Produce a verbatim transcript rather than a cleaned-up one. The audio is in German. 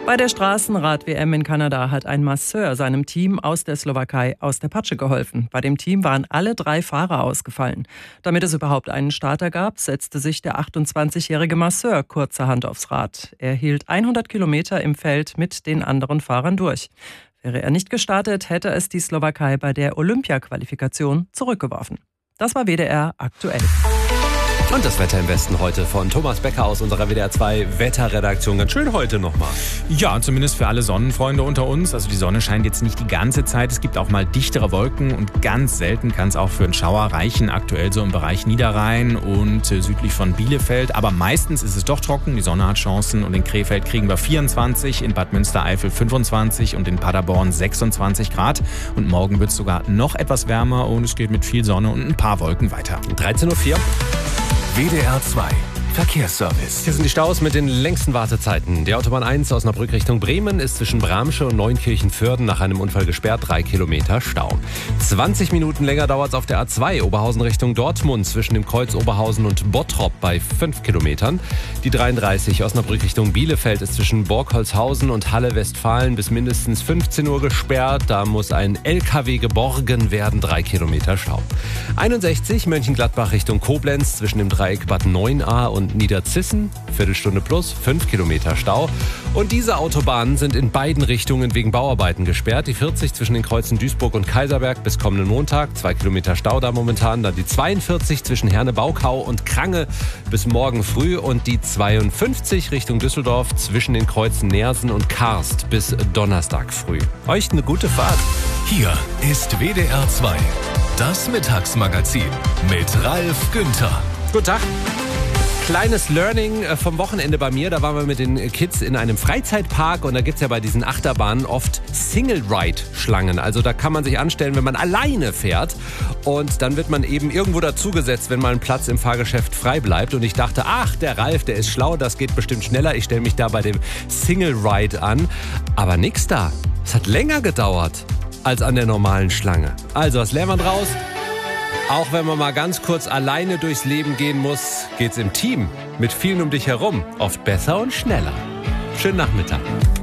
Bei der Straßenrad-W M in Kanada hat ein Masseur seinem Team aus der Slowakei aus der Patsche geholfen. Bei dem Team waren alle drei Fahrer ausgefallen. Damit es überhaupt einen Starter gab, setzte sich der achtundzwanzigjährige Masseur kurzerhand aufs Rad. Er hielt hundert Kilometer im Feld mit den anderen Fahrern durch. Wäre er nicht gestartet, hätte es die Slowakei bei der Olympia-Qualifikation zurückgeworfen. Das war W D R aktuell. Und das Wetter im Westen heute von Thomas Becker aus unserer W D R zwei Wetterredaktion. Ganz schön heute nochmal. Ja, zumindest für alle Sonnenfreunde unter uns. Also die Sonne scheint jetzt nicht die ganze Zeit. Es gibt auch mal dichtere Wolken und ganz selten kann es auch für einen Schauer reichen. Aktuell so im Bereich Niederrhein und südlich von Bielefeld. Aber meistens ist es doch trocken. Die Sonne hat Chancen und in Krefeld kriegen wir vierundzwanzig, in Bad Münstereifel fünfundzwanzig und in Paderborn sechsundzwanzig Grad. Und morgen wird es sogar noch etwas wärmer und es geht mit viel Sonne und ein paar Wolken weiter. dreizehn Uhr vier. W D R zwei Verkehrsservice. Hier sind die Staus mit den längsten Wartezeiten. Die Autobahn eins Osnabrück Richtung Bremen ist zwischen Bramsche und Neunkirchen-Vörden nach einem Unfall gesperrt. Drei Kilometer Stau. zwanzig Minuten länger dauert es auf der A zwei Oberhausen Richtung Dortmund zwischen dem Kreuz Oberhausen und Bottrop bei fünf Kilometern. Die dreiunddreißig Osnabrück Richtung Bielefeld ist zwischen Borgholzhausen und Halle-Westfalen bis mindestens fünfzehn Uhr gesperrt. Da muss ein L K W geborgen werden. Drei Kilometer Stau. einundsechzig Mönchengladbach Richtung Koblenz zwischen dem Dreieck Bad neun a und Niederzissen, Viertelstunde plus, fünf Kilometer Stau. Und diese Autobahnen sind in beiden Richtungen wegen Bauarbeiten gesperrt. Die vierzig zwischen den Kreuzen Duisburg und Kaiserberg bis kommenden Montag, zwei Kilometer Stau da momentan. Dann die zweiundvierzig zwischen Herne-Baukau und Krange bis morgen früh und die zweiundfünfzig Richtung Düsseldorf zwischen den Kreuzen Neersen und Karst bis Donnerstag früh. Euch eine gute Fahrt. Hier ist W D R zwei, das Mittagsmagazin mit Ralf Günther. Guten Tag. Kleines Learning vom Wochenende bei mir. Da waren wir mit den Kids in einem Freizeitpark und da gibt es ja bei diesen Achterbahnen oft Single-Ride-Schlangen. Also da kann man sich anstellen, wenn man alleine fährt und dann wird man eben irgendwo dazugesetzt, wenn mal ein Platz im Fahrgeschäft frei bleibt. Und ich dachte, ach, der Ralf, der ist schlau, das geht bestimmt schneller. Ich stelle mich da bei dem Single-Ride an. Aber nix da. Es hat länger gedauert als an der normalen Schlange. Also, was lernt man draus? Auch wenn man mal ganz kurz alleine durchs Leben gehen muss, geht's im Team mit vielen um dich herum oft besser und schneller. Schönen Nachmittag.